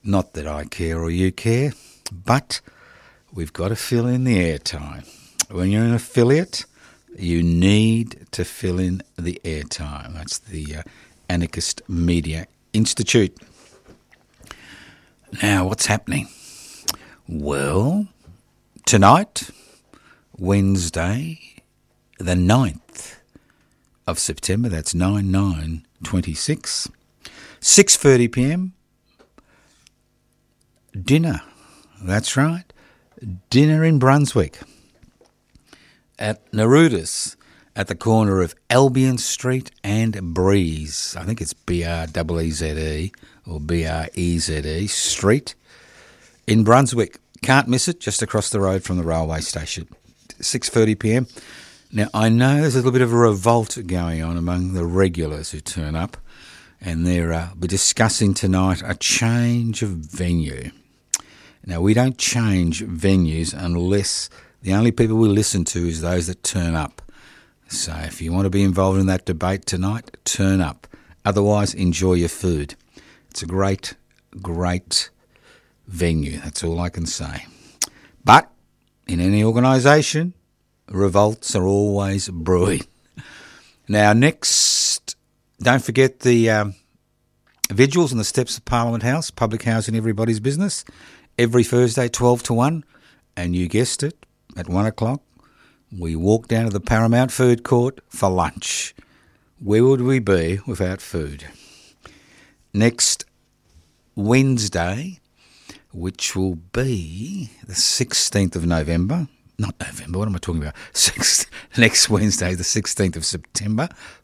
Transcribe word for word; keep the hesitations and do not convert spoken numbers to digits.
Not that I care or you care, but we've got to fill in the airtime. When you're an affiliate, you need to fill in the airtime. That's the uh, Anarchist Media Institute. Now, what's happening? Well, tonight, Wednesday, the ninth of September, that's nine nine twenty-six, six thirty p m, dinner. That's right, dinner in Brunswick at Neruda's at the corner of Albion Street and Breeze. I think it's B R E E Z E or B R E Z E Street in Brunswick. Can't miss it, just across the road from the railway station. six thirty p m. Now, I know there's a little bit of a revolt going on among the regulars who turn up, and they're uh, we're discussing tonight a change of venue. Now, we don't change venues unless the only people we listen to is those that turn up. So if you want to be involved in that debate tonight, turn up. Otherwise, enjoy your food. It's a great, great venue. That's all I can say. But in any organisation, revolts are always brewing. Now, next, don't forget the um, vigils on the steps of Parliament House, public housing, everybody's business, every Thursday, twelve to one. And you guessed it, at one o'clock, we walk down to the Paramount Food Court for lunch. Where would we be without food? Next Wednesday, which will be the sixteenth of November, not November, what am I talking about? Six, next Wednesday, the sixteenth of September,